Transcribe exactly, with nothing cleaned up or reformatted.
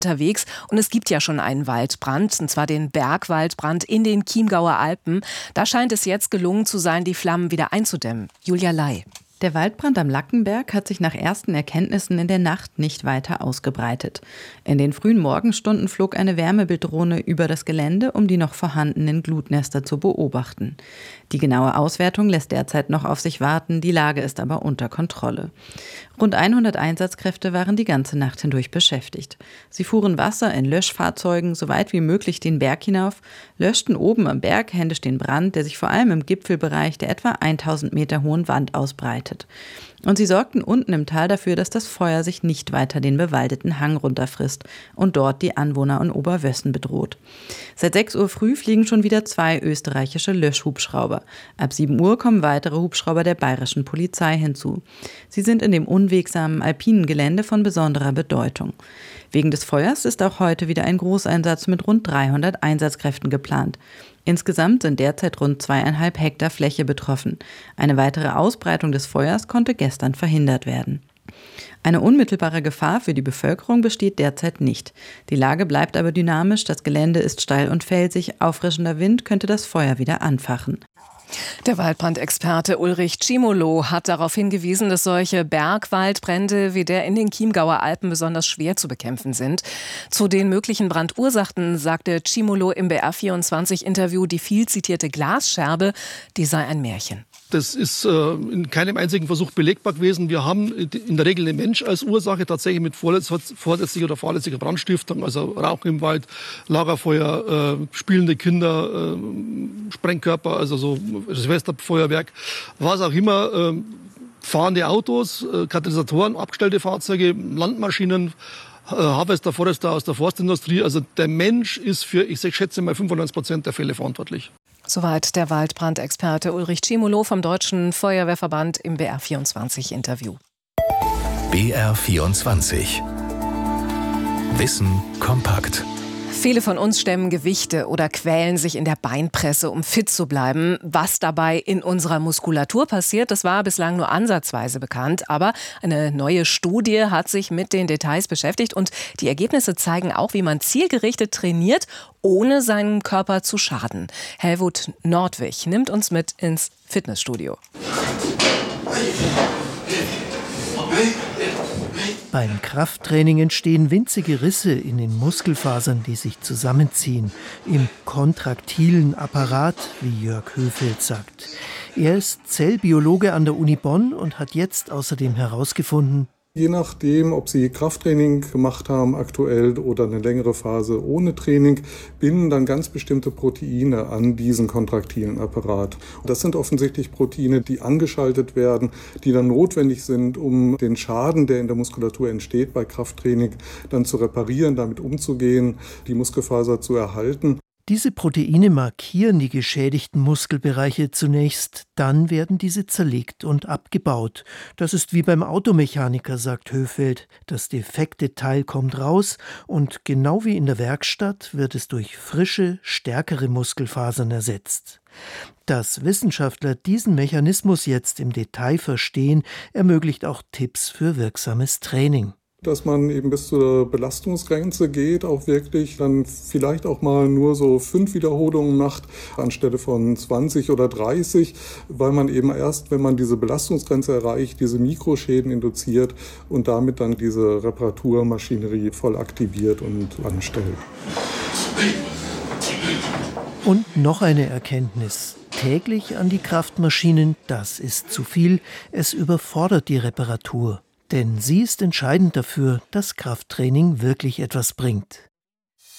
unterwegs und es gibt ja schon einen Waldbrand, und zwar den Bergwaldbrand in den Chiemgauer Alpen. Da scheint es jetzt gelungen zu sein, die Flammen wieder einzudämmen. Julia Ley. Der Waldbrand am Lackenberg hat sich nach ersten Erkenntnissen in der Nacht nicht weiter ausgebreitet. In den frühen Morgenstunden flog eine Wärmebilddrohne über das Gelände, um die noch vorhandenen Glutnester zu beobachten. Die genaue Auswertung lässt derzeit noch auf sich warten, die Lage ist aber unter Kontrolle. Rund hundert Einsatzkräfte waren die ganze Nacht hindurch beschäftigt. Sie fuhren Wasser in Löschfahrzeugen so weit wie möglich den Berg hinauf, löschten oben am Berg händisch den Brand, der sich vor allem im Gipfelbereich der etwa tausend Meter hohen Wand ausbreitet. Und sie sorgten unten im Tal dafür, dass das Feuer sich nicht weiter den bewaldeten Hang runterfrisst und dort die Anwohner in Oberwössen bedroht. Seit sechs Uhr früh fliegen schon wieder zwei österreichische Löschhubschrauber. Ab sieben Uhr kommen weitere Hubschrauber der bayerischen Polizei hinzu. Sie sind in dem unwegsamen alpinen Gelände von besonderer Bedeutung. Wegen des Feuers ist auch heute wieder ein Großeinsatz mit rund dreihundert Einsatzkräften geplant. Insgesamt sind derzeit rund zweieinhalb Hektar Fläche betroffen. Eine weitere Ausbreitung des Feuers konnte gestern verhindert werden. Eine unmittelbare Gefahr für die Bevölkerung besteht derzeit nicht. Die Lage bleibt aber dynamisch, das Gelände ist steil und felsig, auffrischender Wind könnte das Feuer wieder anfachen. Der Waldbrandexperte Ulrich Cimolo hat darauf hingewiesen, dass solche Bergwaldbrände wie der in den Chiemgauer Alpen besonders schwer zu bekämpfen sind. Zu den möglichen Brandursachen sagte Cimolo im B R vierundzwanzig Interview, die viel zitierte Glasscherbe, die sei ein Märchen. Das ist äh, in keinem einzigen Versuch belegbar gewesen. Wir haben in der Regel den Mensch als Ursache, tatsächlich mit vorsätzlicher oder fahrlässiger Brandstiftung, also Rauchen im Wald, Lagerfeuer, äh, spielende Kinder, äh, Sprengkörper, also so Silvesterfeuerwerk, was auch immer, äh, fahrende Autos, äh, Katalysatoren, abgestellte Fahrzeuge, Landmaschinen, äh, Harvester, Forester aus der Forstindustrie. Also der Mensch ist für, ich schätze mal, fünfundneunzig Prozent der Fälle verantwortlich. Soweit der Waldbrandexperte Ulrich Cimolo vom Deutschen Feuerwehrverband im B R vierundzwanzig Interview. B R vierundzwanzig. Wissen kompakt. Viele von uns stemmen Gewichte oder quälen sich in der Beinpresse, um fit zu bleiben. Was dabei in unserer Muskulatur passiert, das war bislang nur ansatzweise bekannt. Aber eine neue Studie hat sich mit den Details beschäftigt und die Ergebnisse zeigen auch, wie man zielgerichtet trainiert, ohne seinem Körper zu schaden. Helmut Nordwig nimmt uns mit ins Fitnessstudio. Beim Krafttraining entstehen winzige Risse in den Muskelfasern, die sich zusammenziehen. Im kontraktilen Apparat, wie Jörg Höfeld sagt. Er ist Zellbiologe an der Uni Bonn und hat jetzt außerdem herausgefunden, je nachdem, ob Sie Krafttraining gemacht haben aktuell oder eine längere Phase ohne Training, binden dann ganz bestimmte Proteine an diesen kontraktilen Apparat. Das sind offensichtlich Proteine, die angeschaltet werden, die dann notwendig sind, um den Schaden, der in der Muskulatur entsteht bei Krafttraining, dann zu reparieren, damit umzugehen, die Muskelfaser zu erhalten. Diese Proteine markieren die geschädigten Muskelbereiche zunächst, dann werden diese zerlegt und abgebaut. Das ist wie beim Automechaniker, sagt Höfeld. Das defekte Teil kommt raus und genau wie in der Werkstatt wird es durch frische, stärkere Muskelfasern ersetzt. Dass Wissenschaftler diesen Mechanismus jetzt im Detail verstehen, ermöglicht auch Tipps für wirksames Training. Dass man eben bis zur Belastungsgrenze geht, auch wirklich dann vielleicht auch mal nur so fünf Wiederholungen macht, anstelle von zwanzig oder dreißig, weil man eben erst, wenn man diese Belastungsgrenze erreicht, diese Mikroschäden induziert und damit dann diese Reparaturmaschinerie voll aktiviert und anstellt. Und noch eine Erkenntnis. Täglich an die Kraftmaschinen, das ist zu viel, es überfordert die Reparatur. Denn sie ist entscheidend dafür, dass Krafttraining wirklich etwas bringt.